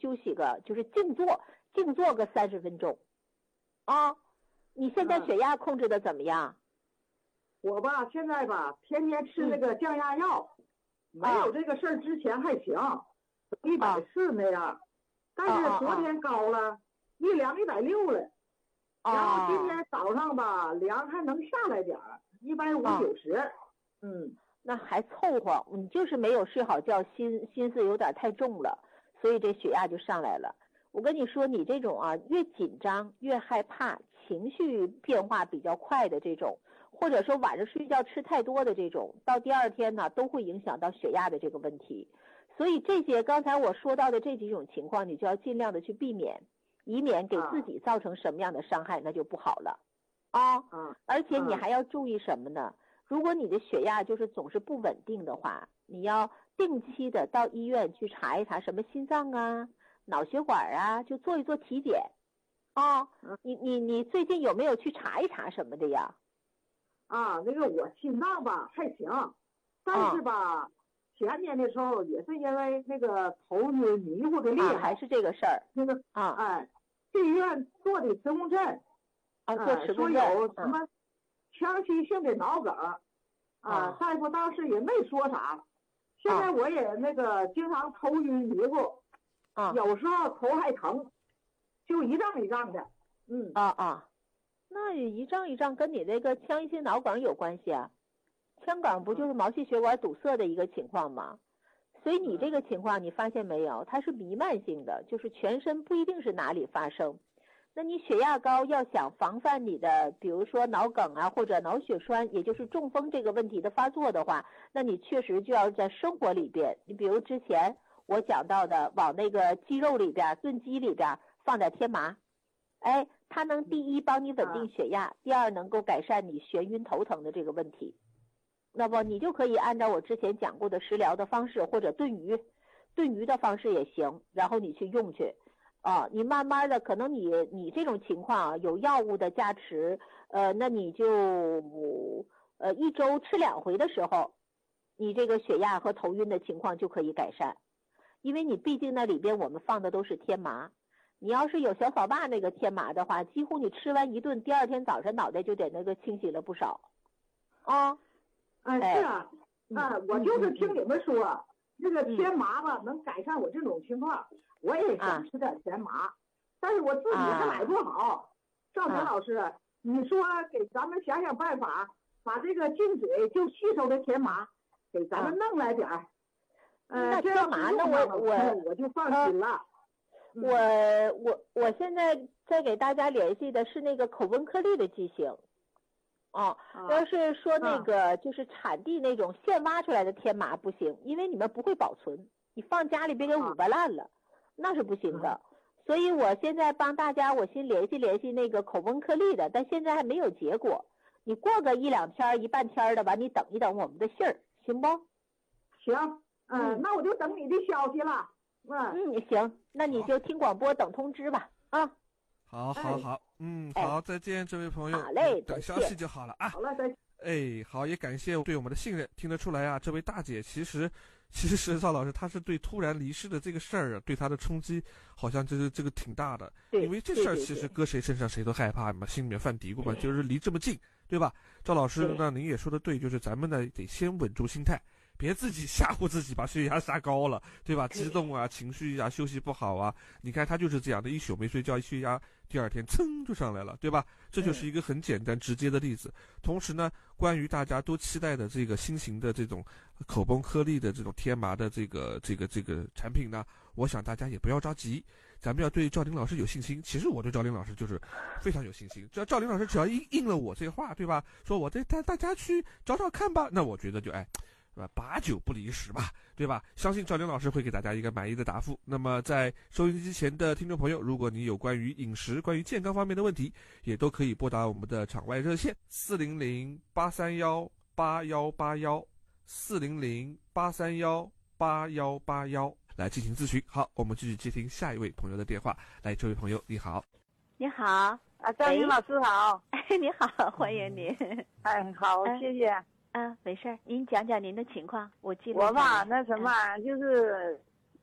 休息个，就是静坐个30分钟。啊，你现在血压控制的怎么样？ 我吧，现在吧，天天吃那个降压药，没有这个事儿之前还行，140那样，但是昨天高了，一量160了，然后今天早上吧量还能下来点儿，150、90。 那还凑合，你就是没有睡好觉，心思有点太重了，所以这血压就上来了。我跟你说，你这种越紧张越害怕，情绪变化比较快的这种，或者说晚上睡觉吃太多的这种，到第二天呢都会影响到血压的这个问题。所以这些刚才我说到的这几种情况，你就要尽量的去避免，以免给自己造成什么样的伤害，那就不好了而且你还要注意什么呢？如果你的血压就是总是不稳定的话，你要定期的到医院去查一查什么心脏啊、脑血管啊，就做一做体检你最近有没有去查一查什么的呀？ 那个我心脏吧还行，但是吧，前年的时候也是因为那个头晕迷糊的厉害， 还是这个事儿。 那个去医院做的磁共振做磁共振说有什么强迫性的脑梗大夫当时也没说啥。现在我也那个经常头晕迷糊有时候头还疼，就一胀一胀的。 那一胀一胀跟你那个腔隙性脑梗有关系啊？腔梗不就是毛细血管堵塞的一个情况吗？所以你这个情况你发现没有，它是弥漫性的，就是全身不一定是哪里发生。那你血压高，要想防范你的比如说脑梗或者脑血栓，也就是中风这个问题的发作的话，那你确实就要在生活里边，你比如之前我讲到的，往那个鸡肉里边、炖鸡里边放点天麻，它能第一帮你稳定血压，第二能够改善你眩晕头疼的这个问题。那么你就可以按照我之前讲过的食疗的方式，或者炖鱼的方式也行，然后你去用去你慢慢的可能你这种情况有药物的加持，那你就1周吃2回的时候，你这个血压和头晕的情况就可以改善。因为你毕竟那里边我们放的都是天麻，你要是有小扫把那个天麻的话，几乎你吃完一顿，第二天早上脑袋就得那个清洗了不少是我就是听你们说那个天麻吧能改善我这种情况，我也想吃点天麻，但是我自己还买不好。赵明老师，你说给咱们想想办法，把这个进嘴就吸收的天麻给咱们弄来点儿。 那这天麻呢我就放心了。 我现在在给大家联系的是那个口温颗粒的剂型要是说那个就是产地那种现挖出来的天麻不行，因为你们不会保存，你放家里别给捂巴烂了，那是不行的。所以我现在帮大家，我先联系那个口温颗粒的，但现在还没有结果。你过个1-2天、1半天的吧，你等一等我们的信儿，行不？ 行，那我就等你的消息了。 行，那你就听广播等通知吧好，再见，这位朋友。 好嘞， 等消息就好了啊。 好了，再见。 好，也感谢对我们的信任。听得出来这位大姐其实赵老师她是对突然离世的这个事儿对她的冲击好像这个挺大的。因为这事儿其实搁谁身上谁都害怕嘛，心里面犯嘀咕嘛，就是离这么近，对吧？赵老师，那您也说的对，就是咱们呢得先稳住心态。别自己吓唬自己，把血压杀高了，对吧？激动情绪休息不好你看他就是这样的，一宿没睡觉，血压第二天噌就上来了，对吧？这就是一个很简单直接的例子。同时呢，关于大家都期待的这个新型的这种口崩颗粒的这种天麻的这个产品呢，我想大家也不要着急，咱们要对赵林老师有信心。其实我对赵林老师就是非常有信心，赵林老师只要应了我这话，对吧？说我带大家去找找看吧，那我觉得就8-9不离10吧，对吧？相信赵林老师会给大家一个满意的答复。那么在收音机前的听众朋友，如果你有关于饮食、关于健康方面的问题，也都可以拨打我们的场外热线400-831-8181，400-831-8181来进行咨询。好，我们继续接听下一位朋友的电话。来，这位朋友你好。 你好赵林老师好。 你好，欢迎您。 好，谢谢。 没事儿，您讲讲您的情况，我记录。 我吧，那什么，就是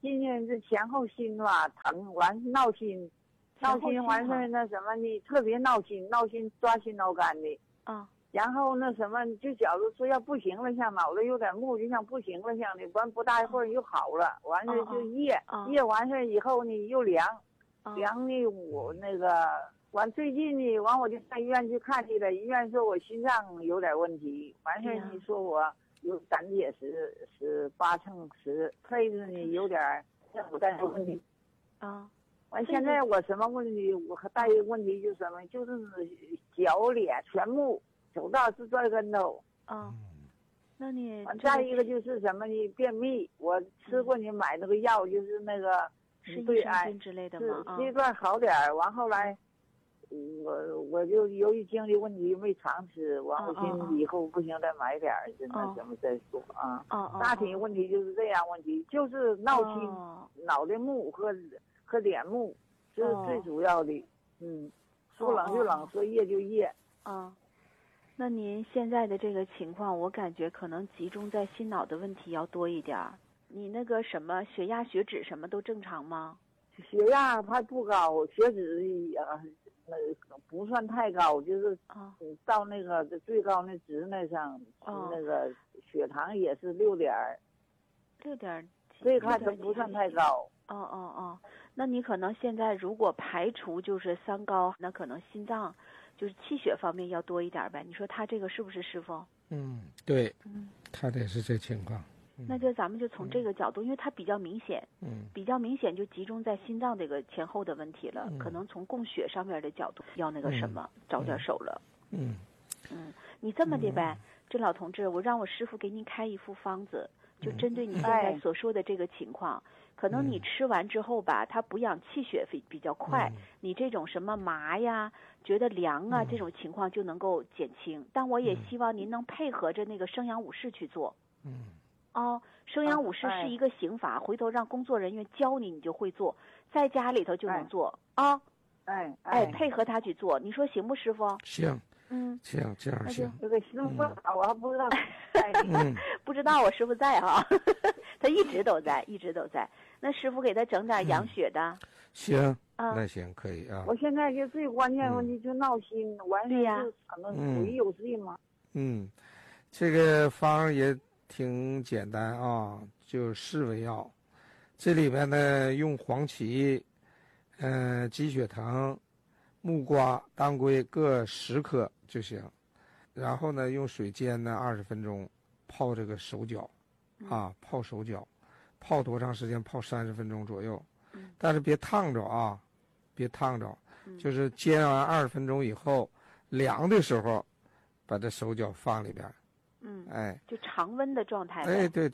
今年这前后心吧疼，完闹心完事那什么呢，特别闹心抓心挠肝的啊。 然后那什么，就觉得说要不行了，像脑子有点木，就像不行了像的，完不大一会儿又好了，完事就夜完事以后呢又凉呢，我那个完最近呢，完我就上医院去看去了，医院说我心脏有点问题，完事你说我有胆结石8乘10，肺子呢有点但是问题完现在我什么问题？我还带一个问题就是什么？就是脚脸全部。走道是摔跟头那你再一个就是什么呢？便秘，我吃过你买那个药，就是那个对胺之类的吗？ 这段好点儿，完后来我就由于精力问题没常吃，完我寻以后不行再买点儿，就那什么再说啊。大体问题就是这样问题，就是闹心，脑袋木和脸木，这是最主要的。说冷就冷，说热就热。 那您现在的这个情况，我感觉可能集中在心脑的问题要多一点。你那个什么血压、血脂什么都正常吗？ 血压还不高，血脂不算太高，就是到那个最高那值那上，那个血糖也是6点，这看都不算太高。 那你可能现在如果排除就是3高，那可能心脏。就是气血方面要多一点呗，你说他这个是不是师傅？ 对，他得是这情况。 那就咱们就从这个角度，因为它比较明显，比较明显就集中在心脏这个前后的问题了，可能从供血上面的角度要那个什么，着点手了。你这么的呗，这老同志，我让我师傅给您开一副方子，就针对你现在所说的这个情况。可能你吃完之后吧，它补养气血比较快，你这种什么麻呀、觉得凉啊这种情况就能够减轻。但我也希望您能配合着那个生阳五式去做。生阳五式是一个刑法，回头让工作人员教你，你就会做，在家里头就能做配合他去做，你说行不，师傅？ 行。行，这样行。 这个师傅我还不知道。 不知道我师傅在哈，他一直都在。那师傅给他整点养血的。 行，那行可以啊。 我现在就最关键问题就闹心，完事就可能水有劲嘛。 这个方也挺简单啊，就四味药，这里面呢用黄芪、鸡血藤、木瓜、当归各10克就行，然后呢用水煎呢20分钟，泡这个手脚，泡手脚，泡多长时间？泡30分钟左右，但是别烫着啊，就是煎完20分钟以后，凉的时候，把这手脚放里边， 就常温的状态。 对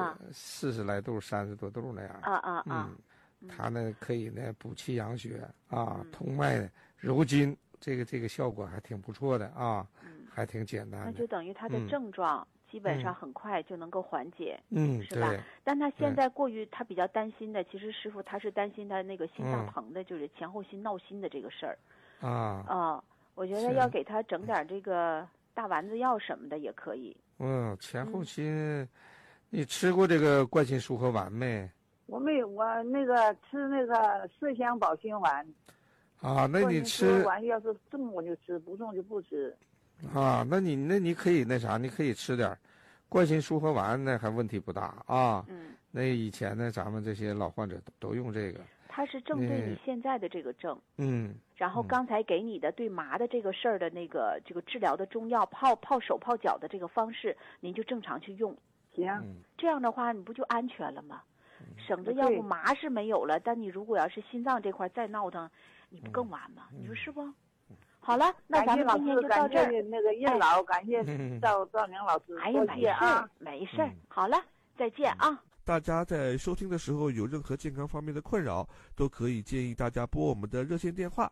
，40来度、30多度那样。它呢可以呢补气养血通脉柔筋，这个效果还挺不错的还挺简单的。 那就等于它的症状基本上很快就能够缓解，是吧？ 对。 但他现在他比较担心的，其实师傅他是担心他那个心脏疼的，就是前后心闹心的这个事儿。我觉得要给他整点这个大丸子药什么的也可以。 前后心，你吃过这个冠心舒和丸没？ 我没有，我那个吃那个4香保心丸。 那你吃完要是重我就吃，不重就不吃。 那你可以你可以吃点冠心舒和丸，那还问题不大那以前呢，咱们这些老患者都用这个。 它是正对你现在的这个症。然后嗯刚才给你的对麻的这个事儿的那个这个治疗的中药泡手泡脚的这个方式，您就正常去用。 行， 这样的话你不就安全了吗？省得要不麻是没有了，但你如果要是心脏这块再闹腾，你不更完吗？你说是不？好了，那咱们今天就到这儿。 那个任劳，感谢赵宁老师。 哎呀，没事儿，好了，再见啊。 大家在收听的时候有任何健康方面的困扰，都可以建议大家拨我们的热线电话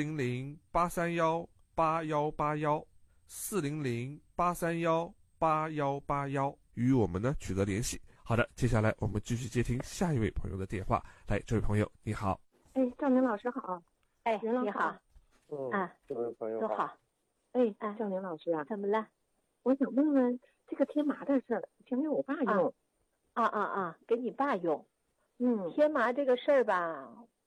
400-831-8181，400-831-8181，与我们呢取得联系。好的，接下来我们继续接听下一位朋友的电话。来，这位朋友你好。 赵宁老师好。 你好。 这位朋友都好。 赵宁老师啊， 怎么了？ 我想问问这个天麻的事儿，想给我爸用。 给你爸用。 天麻这个事儿吧，